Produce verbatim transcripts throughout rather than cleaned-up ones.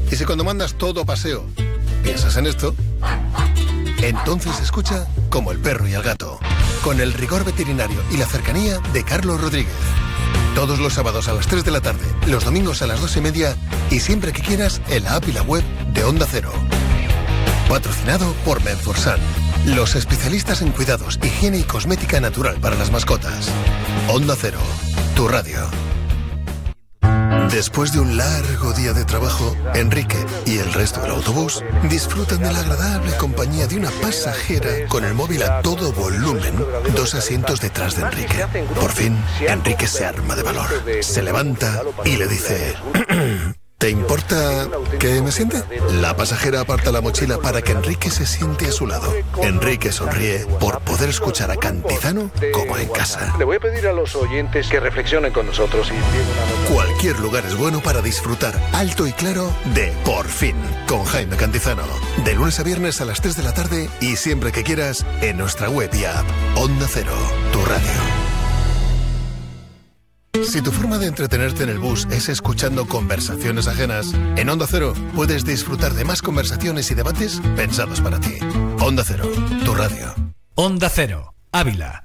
Y si cuando mandas todo a paseo piensas en esto, entonces escucha Como el perro y el gato, con el rigor veterinario y la cercanía de Carlos Rodríguez. Todos los sábados a las tres de la tarde, los domingos a las dos y media y siempre que quieras en la app y la web de Onda Cero. Patrocinado por Menforsan, los especialistas en cuidados, higiene y cosmética natural para las mascotas. Onda Cero, tu radio. Después de un largo día de trabajo, Enrique y el resto del autobús disfrutan de la agradable compañía de una pasajera con el móvil a todo volumen, dos asientos detrás de Enrique. Por fin, Enrique se arma de valor, se levanta y le dice: ¿te importa que me siente? La pasajera aparta la mochila para que Enrique se siente a su lado. Enrique sonríe por poder escuchar a Cantizano como en casa. Le voy a pedir a los oyentes que reflexionen con nosotros. Y cualquier lugar es bueno para disfrutar alto y claro de Por Fin, con Jaime Cantizano. De lunes a viernes a las tres de la tarde y siempre que quieras en nuestra web y app. Onda Cero, tu radio. Si tu forma de entretenerte en el bus es escuchando conversaciones ajenas, en Onda Cero puedes disfrutar de más conversaciones y debates pensados para ti. Onda Cero, tu radio. Onda Cero, Ávila.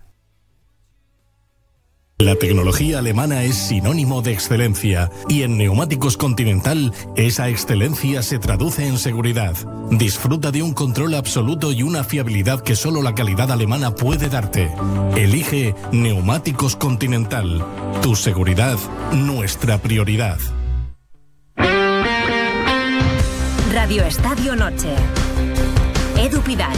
La tecnología alemana es sinónimo de excelencia y en Neumáticos Continental esa excelencia se traduce en seguridad. Disfruta de un control absoluto y una fiabilidad que solo la calidad alemana puede darte. Elige Neumáticos Continental. Tu seguridad, nuestra prioridad. Radio Estadio Noche. Edu Pidal.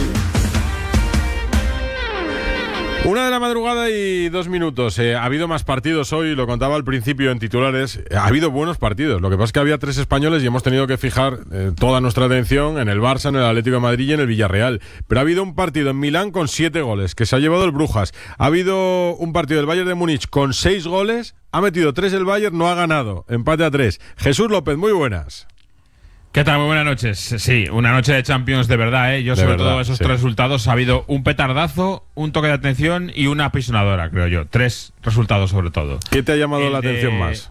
Una de la madrugada y dos minutos. Eh, ha habido más partidos hoy, lo contaba al principio en titulares. Ha habido buenos partidos. Lo que pasa es que había tres españoles y hemos tenido que fijar eh, toda nuestra atención en el Barça, en el Atlético de Madrid y en el Villarreal. Pero ha habido un partido en Milán con siete goles, que se ha llevado el Brujas. Ha habido un partido del Bayern de Múnich con seis goles. Ha metido tres el Bayern, no ha ganado. Empate a tres. Jesús López, muy buenas. ¿Qué tal? Muy buenas noches. Sí, una noche de Champions de verdad, ¿eh? Yo, de sobre verdad, todo, esos sí. tres resultados, ha habido un petardazo, un toque de atención y una apisonadora, creo yo. Tres resultados, sobre todo. ¿Qué te ha llamado el la de... atención más?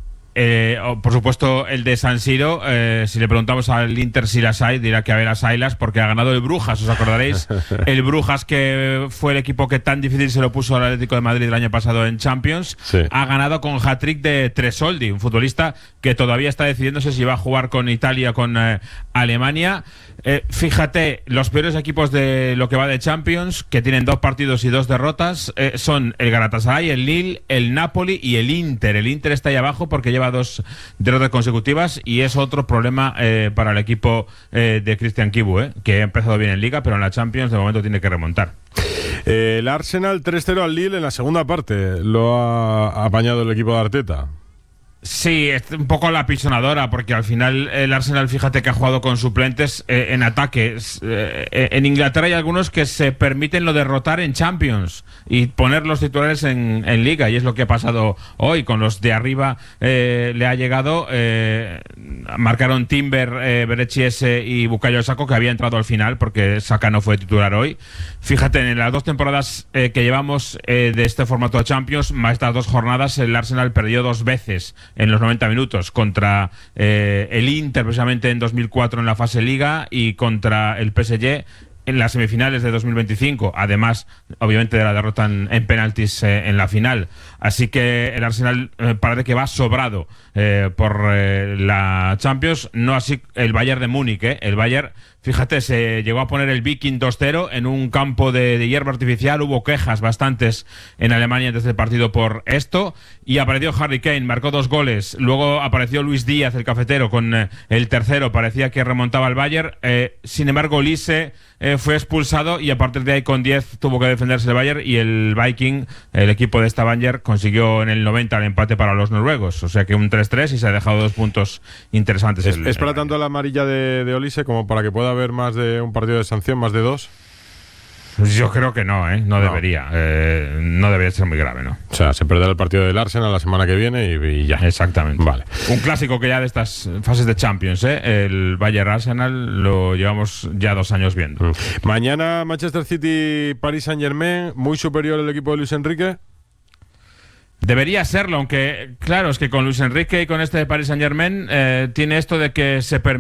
Eh, oh, por supuesto, el de San Siro. Eh, si le preguntamos al Inter si las hay, dirá que a ver las haylas, porque ha ganado el Brujas, ¿os acordaréis? El Brujas, que fue el equipo que tan difícil se lo puso al Atlético de Madrid el año pasado en Champions, sí. Ha ganado con hat-trick de Tresoldi, un futbolista que todavía está decidiéndose si va a jugar con Italia o con eh, Alemania. Eh, fíjate, los peores equipos de lo que va de Champions, que tienen dos partidos y dos derrotas, eh, son el Galatasaray, el Lille, el Napoli y el Inter. El Inter está ahí abajo porque lleva dos derrotas consecutivas y es otro problema eh, para el equipo eh, de Christian Kibu, eh, que ha empezado bien en Liga, pero en la Champions de momento tiene que remontar. Eh, el Arsenal tres cero al Lille en la segunda parte. Lo ha apañado el equipo de Arteta. Sí, es un poco la apisonadora, porque al final el Arsenal, fíjate que ha jugado con suplentes eh, en ataque. Eh, en Inglaterra hay algunos que se permiten lo de rotar en Champions y poner los titulares en, en Liga, y es lo que ha pasado hoy con los de arriba. Eh, le ha llegado, eh, marcaron Timber, eh, Berechiese y Bukayo Saka, que había entrado al final porque Saka no fue titular hoy. Fíjate, en las dos temporadas eh, que llevamos eh, de este formato de Champions, más estas dos jornadas, el Arsenal perdió dos veces en los noventa minutos, contra eh, el Inter precisamente en dos mil cuatro en la fase Liga y contra el P S G en las semifinales de dos mil veinticinco, además obviamente de la derrota en, en penaltis eh, en la final. Así que el Arsenal eh, parece que va sobrado eh, por eh, la Champions, no así el Bayern de Múnich. eh. El Bayern, fíjate, se llegó a poner el Viking dos cero en un campo de, de hierba artificial. Hubo quejas bastantes en Alemania desde el partido por esto, y apareció Harry Kane, marcó dos goles. Luego apareció Luis Díaz, el cafetero, con eh, el tercero. Parecía que remontaba el Bayern. Eh, sin embargo, Lise eh, fue expulsado y a partir de ahí con diez tuvo que defenderse el Bayern, y el Viking, el equipo de Stavanger, consiguió en el noventa el empate para los noruegos. O sea que un tres tres y se ha dejado dos puntos interesantes. ¿Es, el, es para el tanto la amarilla de, de Olise como para que pueda haber más de un partido de sanción, más de dos? Yo creo que no, ¿eh? No, no. debería. Eh, no debería ser muy grave, ¿no? O sea, se perderá el partido del Arsenal la semana que viene y, y ya. Exactamente. Vale. Un clásico que ya de estas fases de Champions, ¿eh? El Bayern Arsenal lo llevamos ya dos años viendo. Mm. Mañana Manchester City, Paris Saint-Germain, muy superior el equipo de Luis Enrique. Debería serlo, aunque claro, es que con Luis Enrique y con este de Paris Saint-Germain eh, tiene esto de que se permite